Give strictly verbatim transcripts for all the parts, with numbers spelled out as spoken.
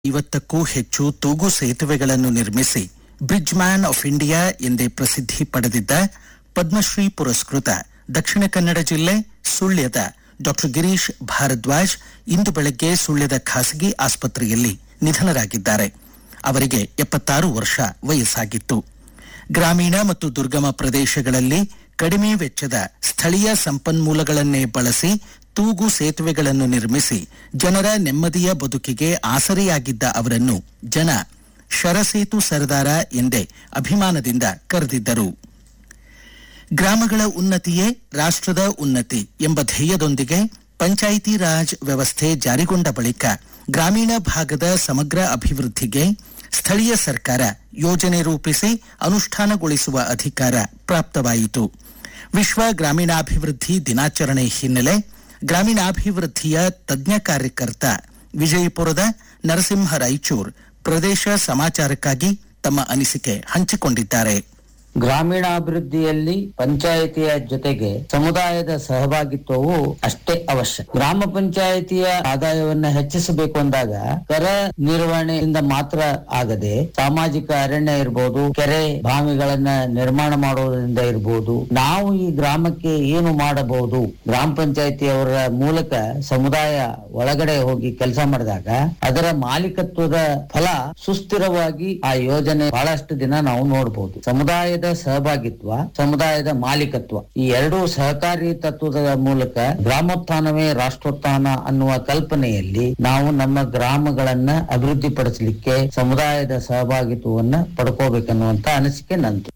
ಐವತ್ತಕ್ಕೂ ಹೆಚ್ಚು ತೂಗು ಸೇತುವೆಗಳನ್ನು ನಿರ್ಮಿಸಿ ಬ್ರಿಡ್ಜ್ ಮ್ಯಾನ್ ಆಫ್ ಇಂಡಿಯಾ ಎಂದೇ ಪ್ರಸಿದ್ಧಿ ಪಡೆದಿದ್ದ ಪದ್ಮಶ್ರೀ ಪುರಸ್ಕೃತ ದಕ್ಷಿಣ ಕನ್ನಡ ಜಿಲ್ಲೆ ಸುಳ್ಯದ ಡಾಕ್ಟರ್ ಗಿರೀಶ್ ಭಾರದ್ವಾಜ್ ಇಂದು ಬೆಳಗ್ಗೆ ಸುಳ್ಯದ ಖಾಸಗಿ ಆಸ್ಪತ್ರೆಯಲ್ಲಿ ನಿಧನರಾಗಿದ್ದಾರೆ. ಅವರಿಗೆ ಎಪ್ಪತ್ತಾರು ವರ್ಷ ವಯಸ್ಸಾಗಿತ್ತು. ಗ್ರಾಮೀಣ ಮತ್ತು ದುರ್ಗಮ ಪ್ರದೇಶಗಳಲ್ಲಿ ಕಡಿಮೆ ವೆಚ್ಚದ ಸ್ಥಳೀಯ ಸಂಪನ್ಮೂಲಗಳನ್ನೇ ಬಳಸಿ ತೂಗು ಸೇತುವೆಗಳನ್ನು ನಿರ್ಮಿಸಿ ಜನರ ನೆಮ್ಮದಿಯ ಬದುಕಿಗೆ ಆಸರೆಯಾಗಿದ್ದ ಅವರನ್ನು ಜನ ಶರಸೇತು ಸರದಾರ ಎಂದೇ ಅಭಿಮಾನದಿಂದ ಕರೆದಿದ್ದರು. ಗ್ರಾಮಗಳ ಉನ್ನತಿಯೇ ರಾಷ್ಟ್ರದ ಉನ್ನತಿ ಎಂಬ ಧ್ಯೇಯದೊಂದಿಗೆ ಪಂಚಾಯಿತಿ ರಾಜ್ ವ್ಯವಸ್ಥೆ ಜಾರಿಗೊಂಡ ಬಳಿಕ ಗ್ರಾಮೀಣ ಭಾಗದ ಸಮಗ್ರ ಅಭಿವೃದ್ಧಿಗೆ ಸ್ಥಳೀಯ ಸರ್ಕಾರ ಯೋಜನೆ ರೂಪಿಸಿ ಅನುಷ್ಠಾನಗೊಳಿಸುವ ಅಧಿಕಾರ ಪ್ರಾಪ್ತವಾಯಿತು. ವಿಶ್ವ ಗ್ರಾಮೀಣಾಭಿವೃದ್ಧಿ ದಿನಾಚರಣೆ ಹಿನ್ನೆಲೆ ಗ್ರಾಮೀಣಾಭಿವೃದ್ಧಿಯ ತಜ್ಞ ಕಾರ್ಯಕರ್ತ ವಿಜಯಪುರದ ನರಸಿಂಹ ರಾಯಚೂರ್ ಪ್ರದೇಶ ಸಮಾಚಾರಕ್ಕಾಗಿ ತಮ್ಮ ಅನಿಸಿಕೆ ಹಂಚಿಕೊಂಡಿದ್ದಾರೆ. ಗ್ರಾಮೀಣಾಭಿವೃದ್ಧಿಯಲ್ಲಿ ಪಂಚಾಯಿತಿಯ ಜೊತೆಗೆ ಸಮುದಾಯದ ಸಹಭಾಗಿತ್ವವು ಅಷ್ಟೇ ಅವಶ್ಯ. ಗ್ರಾಮ ಪಂಚಾಯಿತಿಯ ಆದಾಯವನ್ನ ಹೆಚ್ಚಿಸಬೇಕು ಅಂದಾಗ ಕರ ನಿರ್ವಹಣೆಯಿಂದ ಮಾತ್ರ ಆಗದೆ ಸಾಮಾಜಿಕ ಅರಣ್ಯ ಇರಬಹುದು, ಕೆರೆ ಬಾವಿಗಳನ್ನ ನಿರ್ಮಾಣ ಮಾಡುವುದರಿಂದ ಇರಬಹುದು. ನಾವು ಈ ಗ್ರಾಮಕ್ಕೆ ಏನು ಮಾಡಬಹುದು, ಗ್ರಾಮ ಪಂಚಾಯಿತಿಯವರ ಮೂಲಕ ಸಮುದಾಯ ಒಳಗಡೆ ಹೋಗಿ ಕೆಲಸ ಮಾಡಿದಾಗ ಅದರ ಮಾಲೀಕತ್ವದ ಫಲ ಸುಸ್ಥಿರವಾಗಿ ಆ ಯೋಜನೆ ಬಹಳಷ್ಟು ದಿನ ನಾವು ನೋಡಬಹುದು. ಸಮುದಾಯ ಸಹಭಾಗಿತ್ವ, ಸಮುದಾಯದ ಮಾಲೀಕತ್ವ ಈ ಎರಡೂ ಸಹಕಾರಿ ತತ್ವದ ಮೂಲಕ ಗ್ರಾಮೋತ್ಥಾನವೇ ರಾಷ್ಟ್ರೋತ್ಥಾನ ಅನ್ನುವ ಕಲ್ಪನೆಯಲ್ಲಿ ನಾವು ನಮ್ಮ ಗ್ರಾಮಗಳನ್ನ ಅಭಿವೃದ್ಧಿಪಡಿಸಲಿಕ್ಕೆ ಸಮುದಾಯದ ಸಹಭಾಗಿತ್ವವನ್ನ ಪಡ್ಕೋಬೇಕನ್ನುವಂತ ಅನಿಸಿಕೆ ನಂತು.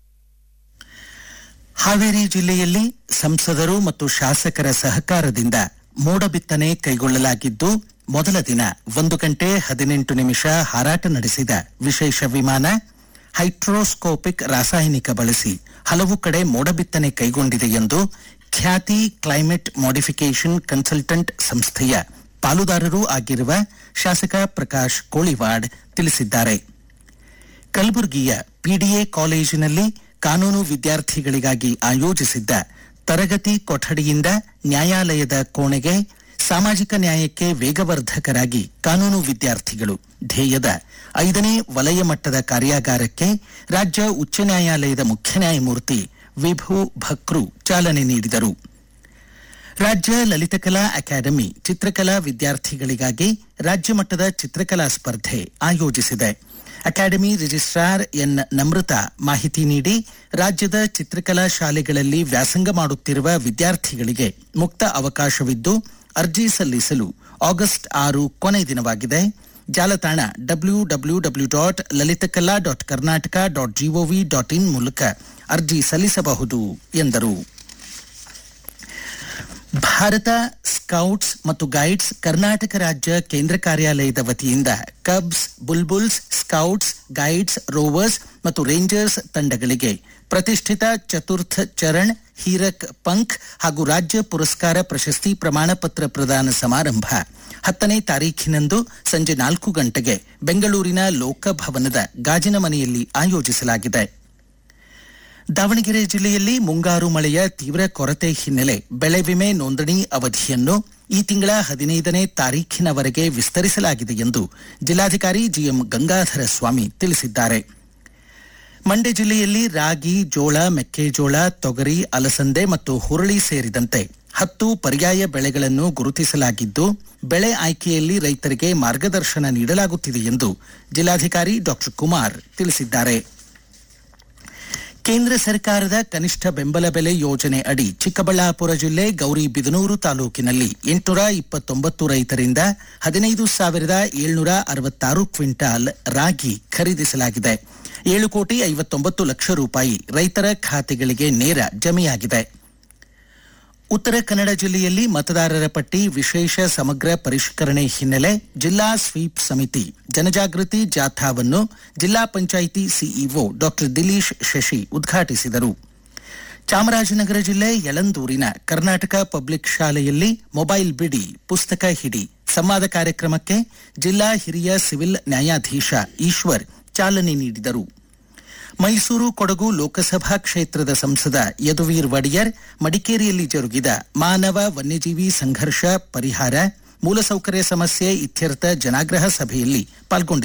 ಹಾವೇರಿ ಜಿಲ್ಲೆಯಲ್ಲಿ ಸಂಸದರು ಮತ್ತು ಶಾಸಕರ ಸಹಕಾರದಿಂದ ಮೋಡ ಬಿತ್ತನೆ ಕೈಗೊಳ್ಳಲಾಗಿದ್ದು, ಮೊದಲ ದಿನ ಒಂದು ಗಂಟೆ ಹದಿನೆಂಟು ನಿಮಿಷ ಹಾರಾಟ ನಡೆಸಿದ ವಿಶೇಷ ವಿಮಾನ ಹೈಡ್ರೋಸ್ಕೋಪಿಕ್ ರಾಸಾಯನಿಕ ಬಳಸಿ ಹಲವು ಕಡೆ ಮೋಡ ಬಿತ್ತನೆ ಕೈಗೊಂಡಿದೆ ಎಂದು ಖ್ಯಾತಿ ಕ್ಲೈಮೇಟ್ ಮಾಡಿಫಿಕೇಷನ್ ಕನ್ಸಲ್ಟೆಂಟ್ ಸಂಸ್ಥೆಯ ಪಾಲುದಾರರೂ ಆಗಿರುವ ಶಾಸಕ ಪ್ರಕಾಶ್ ಕೋಳಿವಾಡ್ ತಿಳಿಸಿದ್ದಾರೆ. ಕಲಬುರಗಿಯ ಪಿಡಿಎ ಕಾಲೇಜಿನಲ್ಲಿ ಕಾನೂನು ವಿದ್ಯಾರ್ಥಿಗಳಿಗಾಗಿ ಆಯೋಜಿಸಿದ್ದ ತರಗತಿ ಕೊಠಡಿಯಿಂದ ನ್ಯಾಯಾಲಯದ ಕೋಣೆಗೆ ಸಾಮಾಜಿಕ ನ್ಯಾಯಕ್ಕೆ ವೇಗವರ್ಧಕರಾಗಿ ಕಾನೂನು ವಿದ್ಯಾರ್ಥಿಗಳು ಧ್ಯೇಯದ ಐದನೇ ವಲಯ ಮಟ್ಟದ ಕಾರ್ಯಾಗಾರಕ್ಕೆ ರಾಜ್ಯ ಉಚ್ಚ ನ್ಯಾಯಾಲಯದ ಮುಖ್ಯ ನ್ಯಾಯಮೂರ್ತಿ ವಿಭು ಭಕ್ರು ಚಾಲನೆ ನೀಡಿದರು. ರಾಜ್ಯ ಲಲಿತಕಲಾ ಅಕಾಡೆಮಿ ಚಿತ್ರಕಲಾ ವಿದ್ಯಾರ್ಥಿಗಳಿಗಾಗಿ ರಾಜ್ಯ ಮಟ್ಟದ ಚಿತ್ರಕಲಾ ಸ್ಪರ್ಧೆ ಆಯೋಜಿಸಿದೆ. ಅಕಾಡೆಮಿ ರಿಜಿಸ್ಟ್ರಾರ್ ಎನ್ ನಮೃತಾ ಮಾಹಿತಿ ನೀಡಿ, ರಾಜ್ಯದ ಚಿತ್ರಕಲಾ ಶಾಲೆಗಳಲ್ಲಿ ವ್ಯಾಸಂಗ ಮಾಡುತ್ತಿರುವ ವಿದ್ಯಾರ್ಥಿಗಳಿಗೆ ಮುಕ್ತ ಅವಕಾಶವಿದ್ದು ಅರ್ಜಿ ಸಲ್ಲಿಸಲು ಆಗಸ್ಟ್ ಆರು ಕೊನೆ ದಿನವಾಗಿದೆ. ಜಾಲತಾಣ W W W dot Lalithakala dot Karnataka dot gov dot in ಮೂಲಕ ಅರ್ಜಿ ಸಲ್ಲಿಸಬಹುದು ಎಂದರು. ಭಾರತ ಸ್ಕೌಟ್ಸ್ ಮತ್ತು ಗೈಡ್ಸ್ ಕರ್ನಾಟಕ ರಾಜ್ಯ ಕೇಂದ್ರ ಕಾರ್ಯಾಲಯದ ವತಿಯಿಂದ cubs, bulbuls, scouts, guides, rovers ಮತ್ತು ರೇಂಜರ್ಸ್ ತಂಡಗಳಿಗೆ ಪ್ರತಿಷ್ಠಿತ ಚತುರ್ಥ ಚರಣ್, ಹೀರಕ್ ಪಂಖ್ ಹಾಗೂ ರಾಜ್ಯ ಪುರಸ್ಕಾರ ಪ್ರಶಸ್ತಿ ಪ್ರಮಾಣ ಪತ್ರ ಪ್ರದಾನ ಸಮಾರಂಭ ಹತ್ತನೇ ತಾರೀಖಿನಂದು ಸಂಜೆ ನಾಲ್ಕು ಗಂಟೆಗೆ ಬೆಂಗಳೂರಿನ ಲೋಕಭವನದ ಗಾಜಿನ ಮನೆಯಲ್ಲಿ ಆಯೋಜಿಸಲಾಗಿದೆ. ದಾವಣಗೆರೆ ಜಿಲ್ಲೆಯಲ್ಲಿ ಮುಂಗಾರು ಮಳೆಯ ತೀವ್ರ ಕೊರತೆ ಹಿನ್ನೆಲೆ ಬೆಳೆ ವಿಮೆ ನೋಂದಣಿ ಅವಧಿಯನ್ನು ಈ ತಿಂಗಳ ಹದಿನೈದನೇ ತಾರೀಖಿನವರೆಗೆ ವಿಸ್ತರಿಸಲಾಗಿದೆ ಎಂದು ಜಿಲ್ಲಾಧಿಕಾರಿ ಜಿಎಂ ಗಂಗಾಧರ ಸ್ವಾಮಿ ತಿಳಿಸಿದ್ದಾರೆ. ಮಂಡ್ಯ ಜಿಲ್ಲೆಯಲ್ಲಿ ರಾಗಿ, ಜೋಳ, ಮೆಕ್ಕೆಜೋಳ, ತೊಗರಿ, ಅಲಸಂದೆ ಮತ್ತು ಹುರುಳಿ ಸೇರಿದಂತೆ ಹತ್ತು ಪರ್ಯಾಯ ಬೆಳೆಗಳನ್ನು ಗುರುತಿಸಲಾಗಿದ್ದು, ಬೆಳೆ ಆಯ್ಕೆಯಲ್ಲಿ ರೈತರಿಗೆ ಮಾರ್ಗದರ್ಶನ ನೀಡಲಾಗುತ್ತಿದೆ ಎಂದು ಜಿಲ್ಲಾಧಿಕಾರಿ ಡಾಕ್ಟರ್ ಕುಮಾರ್ ತಿಳಿಸಿದ್ದಾರೆ. ಕೇಂದ್ರ ಸರ್ಕಾರದ ಕನಿಷ್ಠ ಬೆಂಬಲ ಬೆಲೆ ಯೋಜನೆ ಅಡಿ ಚಿಕ್ಕಬಳ್ಳಾಪುರ ಜಿಲ್ಲೆ ಗೌರಿಬಿದನೂರು ತಾಲೂಕಿನಲ್ಲಿ ಎಂಟುನೂರ ಇಪ್ಪತ್ತೊಂಬತ್ತು ರೈತರಿಂದ ಹದಿನೈದು ಸಾವಿರದ ಏಳ್ನೂರ ಅರವತ್ತಾರು ಕ್ವಿಂಟಾಲ್ ರಾಗಿ ಖರೀದಿಸಲಾಗಿದೆ. ಏಳು ಕೋಟಿ ಐವತ್ತೊಂಬತ್ತು ಲಕ್ಷ ರೂಪಾಯಿ ರೈತರ ಖಾತೆಗಳಿಗೆ ನೇರ ಜಮೆಯಾಗಿದೆ. ಉತ್ತರ ಕನ್ನಡ ಜಿಲ್ಲೆಯಲ್ಲಿ ಮತದಾರರ ಪಟ್ಟಿ ವಿಶೇಷ ಸಮಗ್ರ ಪರಿಷ್ಕರಣೆ ಹಿನ್ನೆಲೆ ಜಿಲ್ಲಾ ಸ್ವೀಪ್ ಸಮಿತಿ ಜನಜಾಗೃತಿ ಜಾಥಾವನ್ನು ಜಿಲ್ಲಾ ಪಂಚಾಯಿತಿ ಸಿಇಒ ಡಾಕ್ಟರ್ ದಿಲೀಶ್ ಶಶಿ ಉದ್ಘಾಟಿಸಿದರು. ಚಾಮರಾಜನಗರ ಜಿಲ್ಲೆ ಯಳಂದೂರಿನ ಕರ್ನಾಟಕ ಪಬ್ಲಿಕ್ ಶಾಲೆಯಲ್ಲಿ ಮೊಬೈಲ್ ಬಿಡಿ ಪುಸ್ತಕ ಹಿಡಿ ಸಂವಾದ ಕಾರ್ಯಕ್ರಮಕ್ಕೆ ಜಿಲ್ಲಾ ಹಿರಿಯ ಸಿವಿಲ್ ನ್ಯಾಯಾಧೀಶ ಈಶ್ವರ್ ಚಾಲನೆ ನೀಡಿದರು. ಮೈಸೂರು ಕೊಡಗು ಲೋಕಸಭಾ ಕ್ಷೇತ್ರದ ಸಂಸದ ಯದುವೀರ್ ಒಡೆಯರ್ ಮಡಿಕೇರಿಯಲ್ಲಿ ಜರುಗಿದ ಮಾನವ ವನ್ಯಜೀವಿ ಸಂಘರ್ಷ ಪರಿಹಾರ ಮೂಲಸೌಕರ್ಯ ಸಮಸ್ಯೆ ಇತ್ಯರ್ಥ ಜನಾಗ್ರಹ ಸಭೆಯಲ್ಲಿ ಪಾಲ್ಗೊಂಡಿದ್ದರು.